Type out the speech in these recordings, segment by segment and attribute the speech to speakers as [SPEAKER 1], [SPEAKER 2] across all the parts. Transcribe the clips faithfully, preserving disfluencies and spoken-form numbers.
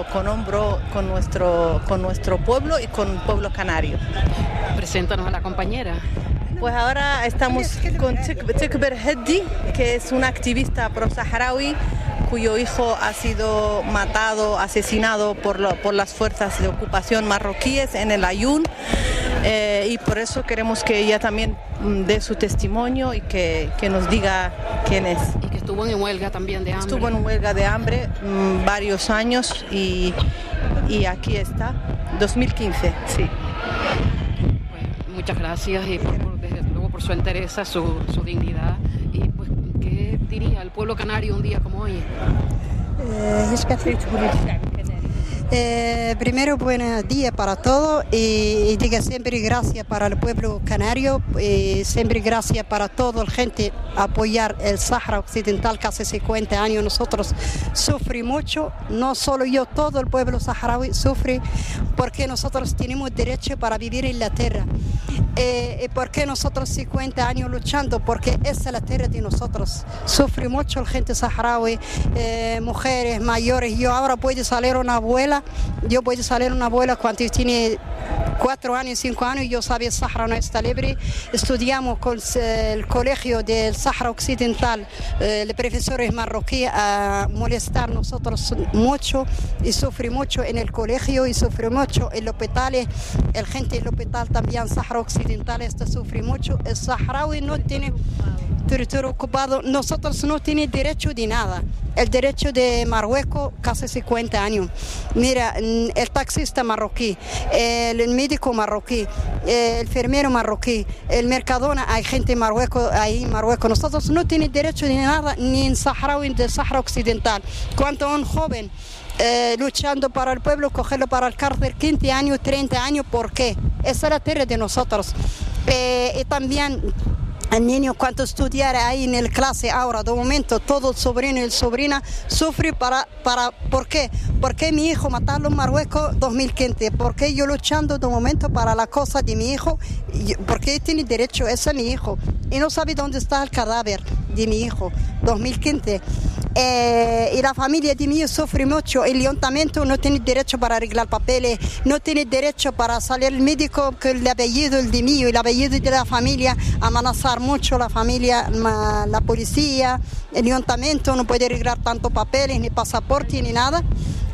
[SPEAKER 1] con hombro con nuestro, con nuestro pueblo y con el pueblo canario.
[SPEAKER 2] Preséntanos a la compañera.
[SPEAKER 1] Pues ahora estamos con Tikber Heddi, que es una activista pro-saharaui cuyo hijo ha sido matado, asesinado por, lo, por las fuerzas de ocupación marroquíes en el Ayun, eh, y por eso queremos que ella también mm, dé su testimonio y que, que nos diga quién es.
[SPEAKER 2] Y que estuvo en huelga también de hambre.
[SPEAKER 1] Estuvo en huelga de hambre mmm, varios años y, y aquí está, dos mil quince, sí.
[SPEAKER 2] Pues, muchas gracias y por, por, desde luego por su entereza, su, su dignidad. Y pues, ¿qué diría el pueblo canario un día como hoy?
[SPEAKER 3] Eh, primero, buenos días para todos y, y diga siempre gracias para el pueblo canario, y siempre gracias para toda la gente apoyar el Sáhara Occidental que hace cincuenta años nosotros sufrimos mucho, no solo yo, todo el pueblo saharaui sufre porque nosotros tenemos derecho para vivir en la tierra. Eh, porque nosotros cincuenta años luchando, porque esa es la tierra de nosotros. Sufre mucho la gente saharaui, eh, mujeres mayores. Yo ahora puedo salir una abuela, yo puedo salir una abuela cuando tiene cuatro años, cinco años, yo sabía el Sáhara no está libre. Estudiamos con el colegio del Sáhara Occidental, eh, los profesores marroquíes a molestar nosotros mucho y sufre mucho en el colegio y sufre mucho en los hospitales. El gente del hospital también, Sáhara Occidental, está sufre mucho. El saharaui no tiene territorio ocupado, nosotros no tenemos derecho de nada. El derecho de Marruecos, casi cincuenta años. Mira, el taxista marroquí, el médico marroquí, el enfermero marroquí, el mercadona, hay gente en Marruecos, ahí en Marruecos. Nosotros no tenemos derecho de nada, ni en Sahara, ni en el Sáhara Occidental. Cuando un joven eh, luchando para el pueblo, cogerlo para el cárcel quince años, treinta años, ¿por qué? Esa es la tierra de nosotros. Eh, y también el niño cuando estudiara ahí en el clase ahora, de momento, todo el sobrino y el sobrina sufre para, para, ¿por qué? Porque mi hijo matarlo en Marruecos dos mil quince, porque yo luchando de momento para la cosa de mi hijo, porque él tiene derecho, ese es mi hijo, y no sabe dónde está el cadáver de mi hijo, dos mil quince. Eh, y la familia de mi hijo sufre mucho, el ayuntamiento no tiene derecho para arreglar papeles, no tiene derecho para salir el médico, que el apellido el de mí y el apellido de la familia, amenazar mucho la familia, la policía, el ayuntamiento no puede arreglar tanto papeles, ni pasaporte, ni nada.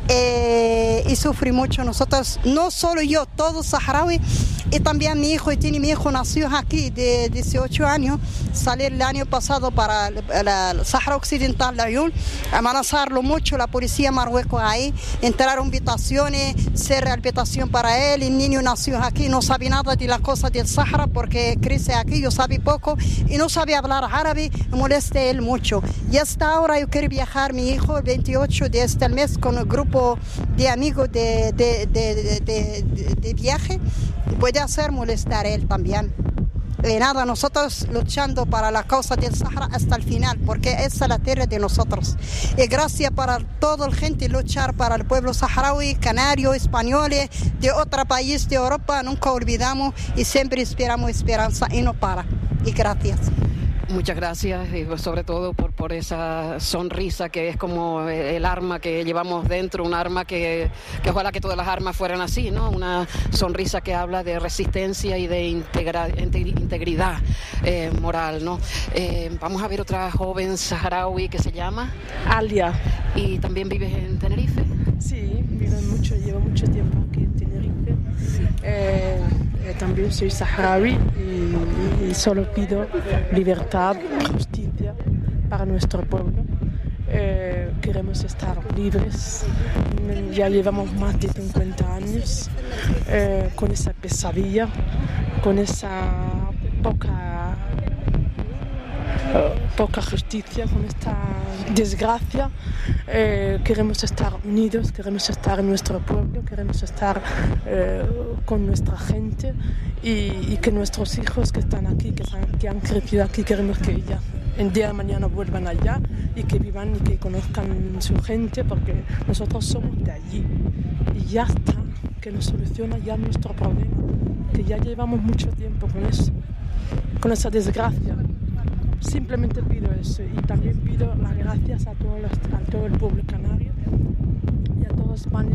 [SPEAKER 3] Eh, y sufrí mucho nosotros, no solo yo, todos saharaui, y también mi hijo, y tiene mi hijo nació aquí de dieciocho años, salió el año pasado para el Sáhara Occidental, la Ayun, amenazarlo mucho, la policía marruecos ahí, entraron habitaciones, cerrar habitación para él, el niño nació aquí, no sabe nada de las cosas del Sáhara porque crece aquí, yo sabe poco, y no sabe hablar árabe, me molesta él mucho. Y hasta ahora yo quiero viajar, mi hijo, el veintiocho de este mes, con el grupo de amigos de, de, de, de, de, de, de viaje, puede hacer molestar a él también. Y nada, nosotros luchando para la causa del Sáhara hasta el final, porque esa es la tierra de nosotros. Y gracias para toda la gente luchar para el pueblo saharaui, canario, españoles, de otro país de Europa, nunca olvidamos y siempre esperamos esperanza y no para. Y gracias.
[SPEAKER 2] Muchas gracias y sobre todo por, por esa sonrisa que es como el arma que llevamos dentro, un arma que, que ojalá que todas las armas fueran así, ¿no? Una sonrisa que habla de resistencia y de integra, integridad eh, moral, ¿no? Eh, vamos a ver otra joven saharaui que se llama
[SPEAKER 4] Alia.
[SPEAKER 2] ¿Y también vives en Tenerife?
[SPEAKER 4] Sí, vivo mucho, llevo mucho tiempo aquí en Tenerife. Sí. Eh, eh, también soy saharaui y, y solo pido libertad, justicia para nuestro pueblo. Eh, queremos estar libres. Ya llevamos más de cincuenta años eh, con esa pesadilla, con esa poca, uh, poca justicia, con esta desgracia. Eh, queremos estar unidos, queremos estar en nuestro pueblo, queremos estar eh, con nuestra gente y, y que nuestros hijos que están aquí, que, han, que han crecido aquí, queremos que ya el día de mañana vuelvan allá y que vivan y que conozcan su gente, porque nosotros somos de allí y ya está, que nos soluciona ya nuestro problema, que ya llevamos mucho tiempo con eso, con esa desgracia. Simplemente pido eso y también pido las gracias a, todos los, a todo el pueblo canario y a toda España.